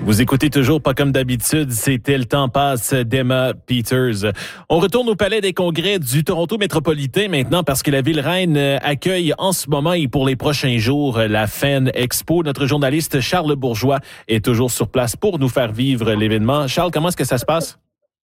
Vous écoutez toujours pas comme d'habitude, c'était Le temps passe d'Emma Peters. On retourne au Palais des Congrès du Toronto métropolitain maintenant parce que la ville reine accueille en ce moment et pour les prochains jours la Fan Expo. Notre journaliste Charles Bourgeois est toujours sur place pour nous faire vivre l'événement. Charles, comment est-ce que ça se passe?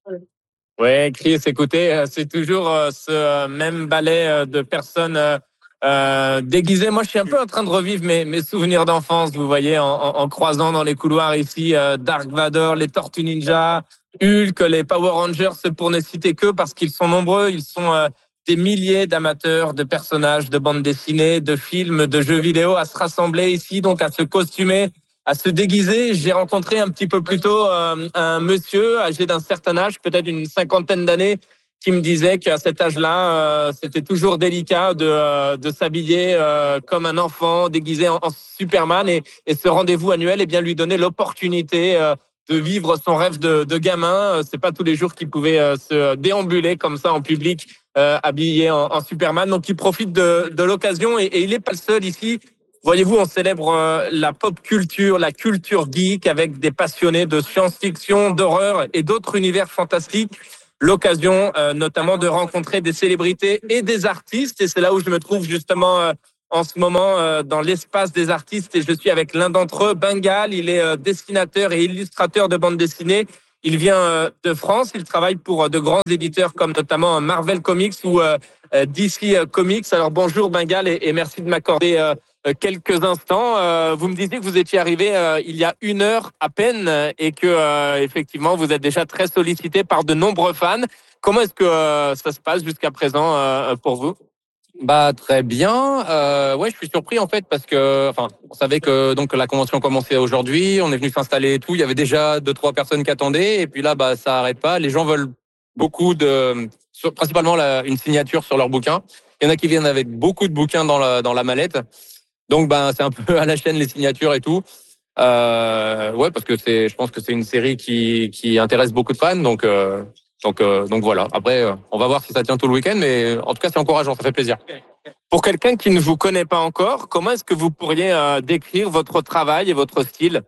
Oui, Chris, écoutez, c'est toujours ce même ballet de personnes déguisées. Moi, je suis un peu en train de revivre mes souvenirs d'enfance, vous voyez, en croisant dans les couloirs ici Dark Vador, les Tortues Ninja, Hulk, les Power Rangers, pour ne citer que parce qu'ils sont nombreux. Ils sont des milliers d'amateurs, de personnages, de bandes dessinées, de films, de jeux vidéo à se rassembler ici, donc à se costumer, à se déguiser. J'ai rencontré un petit peu plus tôt un monsieur âgé d'un certain âge, peut-être une cinquantaine d'années, qui me disait qu'à cet âge-là, c'était toujours délicat de s'habiller comme un enfant, déguisé en Superman. Et ce rendez-vous annuel, eh bien, lui donnait l'opportunité de vivre son rêve de gamin. C'est pas tous les jours qu'il pouvait se déambuler comme ça en public, habillé en Superman. Donc, il profite de l'occasion et il n'est pas le seul ici. Voyez-vous, on célèbre la pop culture, la culture geek avec des passionnés de science-fiction, d'horreur et d'autres univers fantastiques. L'occasion notamment de rencontrer des célébrités et des artistes. Et c'est là où je me trouve justement en ce moment dans l'espace des artistes. Et je suis avec l'un d'entre eux, Bengal. Il est dessinateur et illustrateur de bande dessinée. Il vient de France. Il travaille pour de grands éditeurs comme notamment Marvel Comics ou DC Comics. Alors bonjour Bengal et merci de m'accorder quelques instants. Vous me disiez que vous étiez arrivé il y a 1 heure à peine et que effectivement vous êtes déjà très sollicité par de nombreux fans. Comment est-ce que ça se passe jusqu'à présent pour vous? Bah très bien. Ouais, je suis surpris en fait parce que, on savait que donc la convention commençait aujourd'hui. On est venu s'installer et tout. Il y avait déjà 2-3 personnes qui attendaient et puis là, bah ça arrête pas. Les gens veulent beaucoup principalement une signature sur leur bouquin. Il y en a qui viennent avec beaucoup de bouquins dans la mallette. Donc ben c'est un peu à la chaîne les signatures et tout. Ouais, parce que je pense que c'est une série qui intéresse beaucoup de fans. Donc voilà. Après, on va voir si ça tient tout le week-end, mais en tout cas, c'est encourageant, ça fait plaisir. Pour quelqu'un qui ne vous connaît pas encore, comment est-ce que vous pourriez décrire votre travail et votre style?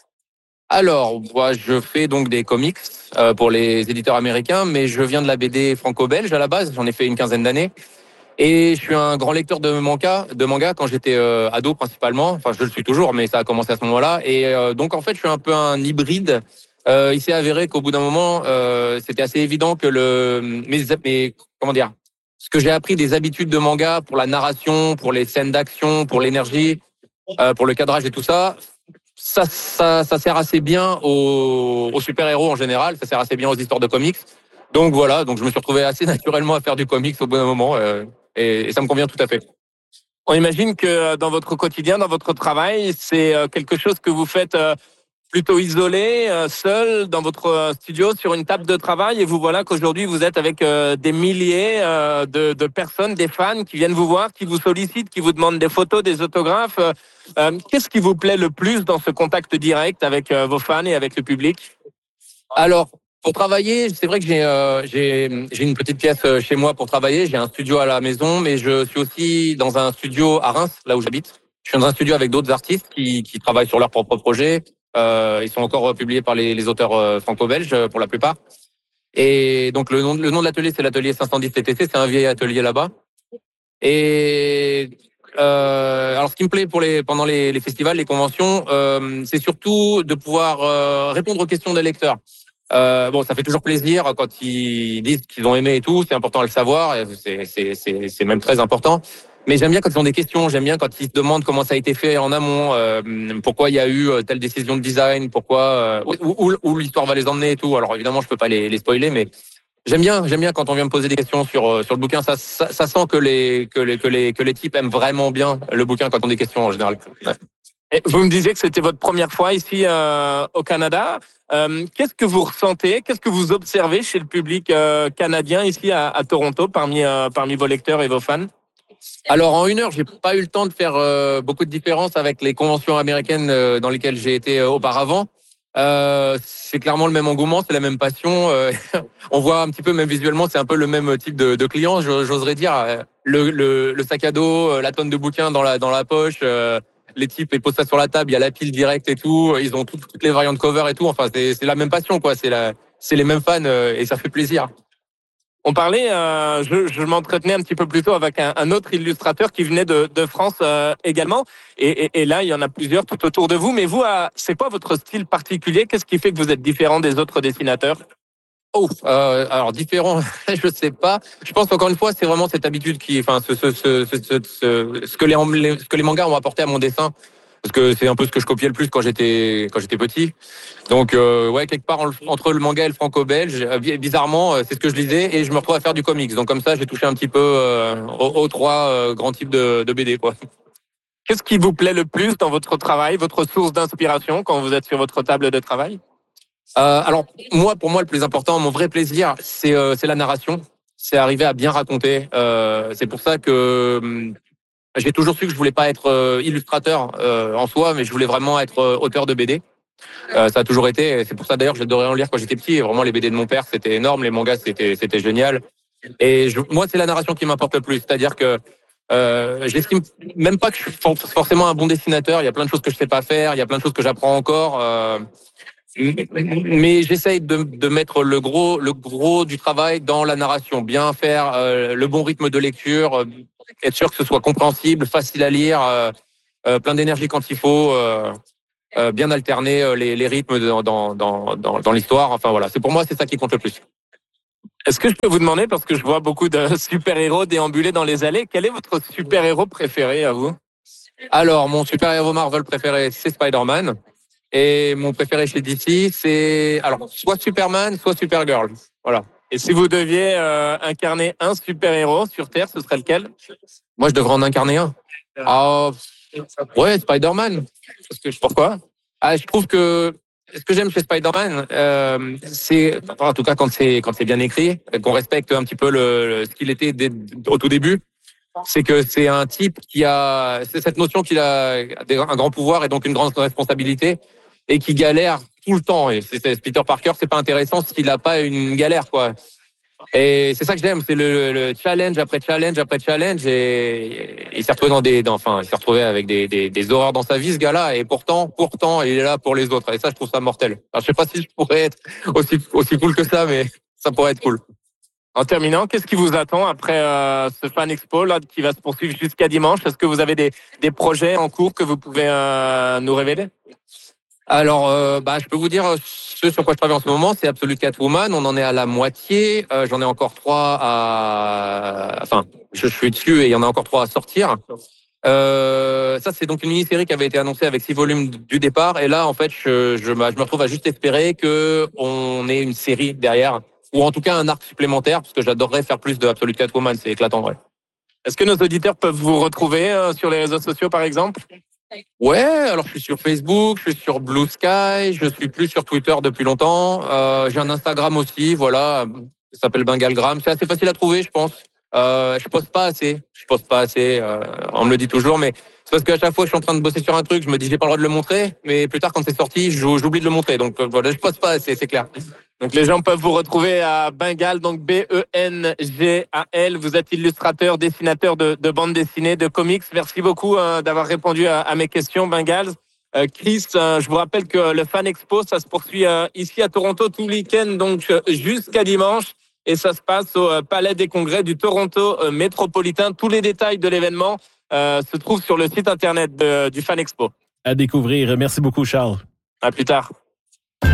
Alors, moi, je fais donc des comics pour les éditeurs américains, mais je viens de la BD franco-belge à la base. J'en ai fait une quinzaine d'années. Et je suis un grand lecteur de manga quand j'étais ado principalement. Enfin, je le suis toujours, mais ça a commencé à ce moment-là. Et donc, en fait, je suis un peu un hybride. Il s'est avéré qu'au bout d'un moment, c'était assez évident que ce que j'ai appris des habitudes de manga pour la narration, pour les scènes d'action, pour l'énergie, pour le cadrage et tout ça, ça sert assez bien aux super-héros en général. Ça sert assez bien aux histoires de comics. Donc voilà, donc je me suis retrouvé assez naturellement à faire du comics au bout d'un moment et ça me convient tout à fait. On imagine que dans votre quotidien, dans votre travail, c'est quelque chose que vous faites plutôt isolé, seul, dans votre studio, sur une table de travail, et vous voilà qu'aujourd'hui vous êtes avec des milliers de personnes, des fans qui viennent vous voir, qui vous sollicitent, qui vous demandent des photos, des autographes. Qu'est-ce qui vous plaît le plus dans ce contact direct avec vos fans et avec le public? Alors, pour travailler, c'est vrai que j'ai une petite pièce chez moi pour travailler. J'ai un studio à la maison, mais je suis aussi dans un studio à Reims, là où j'habite. Je suis dans un studio avec d'autres artistes qui travaillent sur leurs propres projets. Ils sont encore publiés par les auteurs franco-belges pour la plupart. Et donc le nom de l'atelier, c'est l'atelier 510 TTC. C'est un vieil atelier là-bas. Et alors, ce qui me plaît pendant les festivals, les conventions, c'est surtout de pouvoir répondre aux questions des lecteurs. Bon, ça fait toujours plaisir quand ils disent qu'ils ont aimé et tout. C'est important à le savoir. C'est même très important. Mais j'aime bien quand ils ont des questions. J'aime bien quand ils se demandent comment ça a été fait en amont, pourquoi il y a eu telle décision de design, pourquoi où l'histoire va les emmener et tout. Alors évidemment, je peux pas les spoiler, mais j'aime bien quand on vient me poser des questions sur le bouquin. Ça sent que les types aiment vraiment bien le bouquin quand on a des questions en général. Ouais. Et vous me disiez que c'était votre première fois ici au Canada. Qu'est-ce que vous ressentez? Qu'est-ce que vous observez chez le public canadien ici à Toronto parmi vos lecteurs et vos fans? Alors en 1 heure, j'ai pas eu le temps de faire beaucoup de différences avec les conventions américaines dans lesquelles j'ai été auparavant. C'est clairement le même engouement, c'est la même passion. On voit un petit peu, même visuellement, c'est un peu le même type de client, j'oserais dire. Le sac à dos, la tonne de bouquins dans la poche, les types ils posent ça sur la table, il y a la pile directe et tout, ils ont toutes les variantes cover et tout. Enfin, c'est la même passion, quoi. C'est les mêmes fans et ça fait plaisir. On parlait, je m'entretenais un petit peu plus tôt avec un autre illustrateur qui venait de France également. Et là, il y en a plusieurs tout autour de vous. Mais vous, c'est quoi votre style particulier? Qu'est-ce qui fait que vous êtes différent des autres dessinateurs? Alors différent, je sais pas. Je pense qu'encore une fois, c'est vraiment cette habitude ce que les mangas ont apporté à mon dessin. Parce que c'est un peu ce que je copiais le plus quand j'étais petit. Donc ouais, quelque part entre le manga et le franco-belge, bizarrement, c'est ce que je lisais et je me retrouve à faire du comics. Donc comme ça, j'ai touché un petit peu aux trois grands types de BD, quoi. Qu'est-ce qui vous plaît le plus dans votre travail, votre source d'inspiration quand vous êtes sur votre table de travail? Alors pour moi, le plus important, mon vrai plaisir, c'est la narration. C'est arriver à bien raconter. C'est pour ça que j'ai toujours su que je voulais pas être illustrateur en soi, mais je voulais vraiment être auteur de BD. Ça a toujours été. C'est pour ça d'ailleurs que j'adorais en lire quand j'étais petit. Vraiment, les BD de mon père, c'était énorme. Les mangas, c'était génial. Et moi, c'est la narration qui m'importe le plus. C'est-à-dire que j'estime même pas que je suis forcément un bon dessinateur. Il y a plein de choses que je sais pas faire. Il y a plein de choses que j'apprends encore. Mais j'essaye de mettre le gros du travail dans la narration. Bien faire le bon rythme de lecture, être sûr que ce soit compréhensible, facile à lire, plein d'énergie quand il faut, bien alterner les rythmes dans l'histoire. Enfin voilà, pour moi, c'est ça qui compte le plus. Est-ce que je peux vous demander, parce que je vois beaucoup de super-héros déambuler dans les allées, quel est votre super-héros préféré à vous? Alors, mon super-héros Marvel préféré, c'est Spider-Man. Et mon préféré chez DC, c'est soit Superman, soit Supergirl. Voilà. Et si vous deviez incarner un super-héros sur Terre, ce serait lequel? Moi, je devrais en incarner un. Ouais, Spider-Man. Pourquoi? Je trouve que ce que j'aime chez Spider-Man, c'est, en tout cas quand c'est bien écrit, qu'on respecte un petit peu ce qu'il était au tout début, c'est que c'est un type c'est cette notion qu'il a un grand pouvoir et donc une grande responsabilité et qui galère tout le temps. Et Peter Parker, c'est pas intéressant s'il a pas une galère, quoi. Et c'est ça que j'aime, c'est le challenge après challenge après challenge. Et il s'est retrouvé il s'est retrouvé avec des horreurs dans sa vie, ce gars-là. Et pourtant, il est là pour les autres. Et ça, je trouve ça mortel. Alors, je sais pas si je pourrais être aussi cool que ça, mais ça pourrait être cool. En terminant, qu'est-ce qui vous attend après ce Fan Expo là, qui va se poursuivre jusqu'à dimanche? Est-ce que vous avez des projets en cours que vous pouvez nous révéler? Alors, je peux vous dire ce sur quoi je travaille en ce moment, c'est Absolute Catwoman. On en est à la moitié. J'en ai encore 3 je suis dessus et il y en a encore 3 à sortir. Ça, c'est donc une mini-série qui avait été annoncée avec 6 volumes du départ. Et là, en fait, je me retrouve à juste espérer que on ait une série derrière, ou en tout cas un arc supplémentaire, parce que j'adorerais faire plus de Absolute Catwoman. C'est éclatant, ouais. Est-ce que nos auditeurs peuvent vous retrouver sur les réseaux sociaux, par exemple? Ouais, alors je suis sur Facebook, je suis sur Blue Sky, je suis plus sur Twitter depuis longtemps. J'ai un Instagram aussi, voilà, ça s'appelle Bengalgram. C'est assez facile à trouver, je pense. Je poste pas assez. On me le dit toujours, mais c'est parce qu'à chaque fois que je suis en train de bosser sur un truc, je me dis j'ai pas le droit de le montrer, mais plus tard quand c'est sorti, j'oublie de le montrer. Donc voilà, je poste pas assez, c'est clair. Donc les gens peuvent vous retrouver à Bengal, donc Bengal. Vous êtes illustrateur, dessinateur de bande dessinée, de comics. Merci beaucoup d'avoir répondu à mes questions, Bengal. Chris, je vous rappelle que le Fan Expo, ça se poursuit ici à Toronto tout le week-end, donc jusqu'à dimanche. Et ça se passe au Palais des Congrès du Toronto métropolitain. Tous les détails de l'événement se trouvent sur le site internet du Fan Expo. À découvrir. Merci beaucoup, Charles. À plus tard.